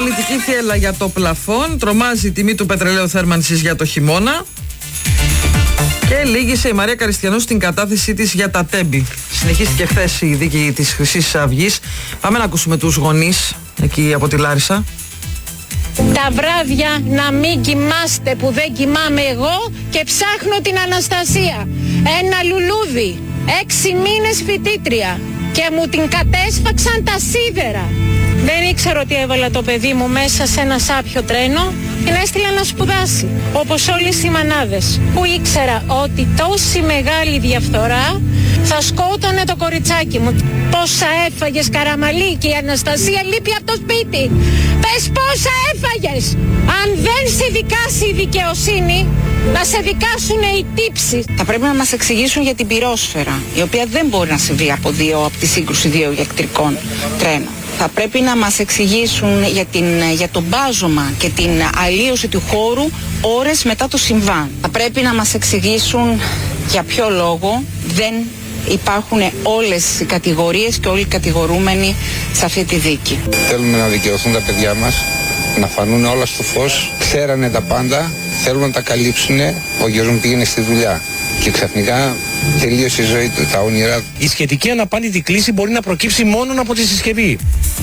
Πολιτική θύελλα για το πλαφόν. Τρομάζει η τιμή του πετρελαίου θέρμανσης για το χειμώνα. Και λύγησε η Μαρία Καριστιανού στην κατάθεσή της για τα τέμπη. Συνεχίστηκε χθες η δίκη της Χρυσής Αυγής. Πάμε να ακούσουμε τους γονείς εκεί από τη Λάρισα. Τα βράδια να μην κοιμάστε που δεν κοιμάμαι εγώ και ψάχνω την Αναστασία. Ένα λουλούδι, 6 μήνες φοιτήτρια και μου την κατέσφαξαν τα σίδερα. Δεν ήξερα ότι έβαλα το παιδί μου μέσα σε ένα σάπιο τρένο και να έστειλα να σπουδάσει, όπως όλες οι μανάδες, που ήξερα ότι τόση μεγάλη διαφθορά θα σκότωνε το κοριτσάκι μου. Πόσα έφαγες, Καραμαλή, και η Αναστασία λείπει από το σπίτι. Πες πόσα έφαγες. Αν δεν σε δικάσει η δικαιοσύνη, να σε δικάσουν οι τύψεις. Θα πρέπει να μας εξηγήσουν για την πυρόσφαιρα, η οποία δεν μπορεί να συμβεί από τη σύγκρουση δύο ηλεκτρικών τρένων. Θα πρέπει να μας εξηγήσουν για το μπάζωμα και την αλλίωση του χώρου ώρες μετά το συμβάν. Θα πρέπει να μας εξηγήσουν για ποιο λόγο δεν υπάρχουν όλες οι κατηγορίες και όλοι οι κατηγορούμενοι σε αυτή τη δίκη. Θέλουμε να δικαιωθούν τα παιδιά μας, να φανούν όλα στο φως. Ξέρανε τα πάντα, θέλουν να τα καλύψουν. Ο γιος μου πήγαινε στη δουλειά και ξαφνικά τελείωσε η ζωή του, τα όνειρά του. Η σχετική αναπάντητη κλίση μπορεί να προκύψει μόνο από τη συσκευή.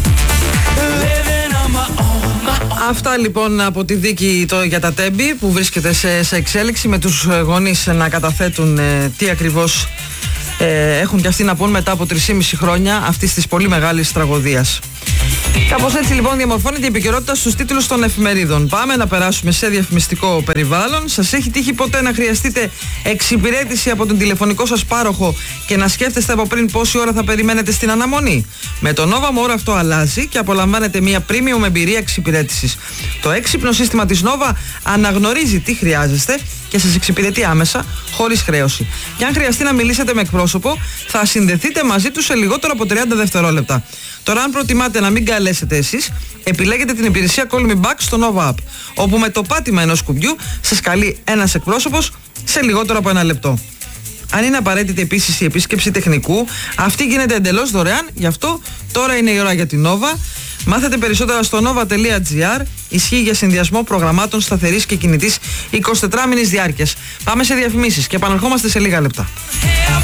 Αυτά λοιπόν από τη δίκη για τα τέμπη που βρίσκεται σε εξέλιξη, με τους γονείς να καταθέτουν τι ακριβώς έχουν και αυτοί να πούν μετά από 3,5 χρόνια αυτής της πολύ μεγάλης τραγωδίας. Κάπως έτσι λοιπόν διαμορφώνεται η επικαιρότητα στους τίτλους των εφημερίδων. Πάμε να περάσουμε σε διαφημιστικό περιβάλλον. Σας έχει τύχει ποτέ να χρειαστείτε εξυπηρέτηση από τον τηλεφωνικό σας πάροχο και να σκέφτεστε από πριν πόση ώρα θα περιμένετε στην αναμονή? Με το Nova More αυτό αλλάζει και απολαμβάνετε μια premium εμπειρία εξυπηρέτησης. Το έξυπνο σύστημα της Nova αναγνωρίζει τι χρειάζεστε και σας εξυπηρετεί άμεσα, χωρίς χρέωση. Και αν χρειαστεί να μιλήσετε με εκπρόσωπο, θα συνδεθείτε μαζί του σε λιγότερο από 30 δευτερόλεπτα. Τώρα, αν προτιμάτε να μην καλέσετε εσείς, επιλέγετε την υπηρεσία Call Me Back στο Nova App, όπου με το πάτημα ενός κουμπιού σας καλεί ένας εκπρόσωπος σε λιγότερο από 1 λεπτό. Αν είναι απαραίτητη επίσης η επίσκεψη τεχνικού, αυτή γίνεται εντελώς δωρεάν, γι' αυτό τώρα είναι η ώρα για την Nova. Μάθετε περισσότερα στο nova.gr. Ισχύει για συνδυασμό προγραμμάτων σταθερής και κινητής 24 μήνης διάρκειας. Πάμε σε διαφημίσεις και επαναρχόμαστε σε λίγα λεπτά.